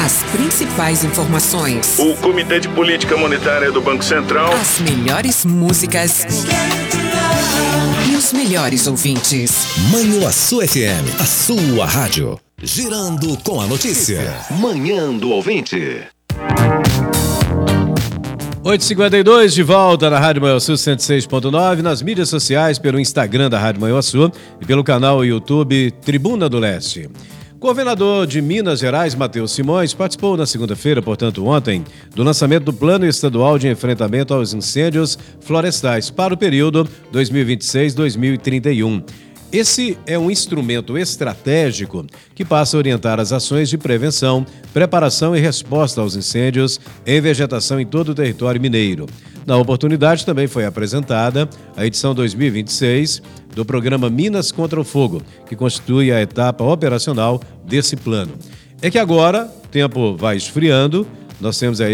As principais informações. O Comitê de Política Monetária do Banco Central. As melhores músicas. E os melhores ouvintes. Manhuaçu FM, a sua rádio. Girando com a notícia. Manhã do Ouvinte. 8h52, de volta na Rádio Manhuaçu 106.9, nas mídias sociais, pelo Instagram da Rádio Manhuaçu e pelo canal YouTube Tribuna do Leste. Governador de Minas Gerais, Matheus Simões, participou na segunda-feira, portanto ontem, do lançamento do Plano Estadual de Enfrentamento aos Incêndios Florestais para o período 2026-2031. Esse é um instrumento estratégico que passa a orientar as ações de prevenção, preparação e resposta aos incêndios em vegetação em todo o território mineiro. Na oportunidade também foi apresentada a edição 2026 do programa Minas contra o Fogo, que constitui a etapa operacional desse plano. É que agora o tempo vai esfriando, nós temos aí